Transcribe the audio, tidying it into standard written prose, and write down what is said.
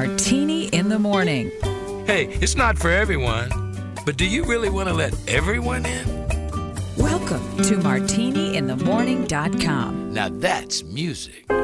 Martini in the Morning. Hey, it's not for everyone, but do you really want to let everyone in? Welcome to MartiniInTheMorning.com. Now that's music.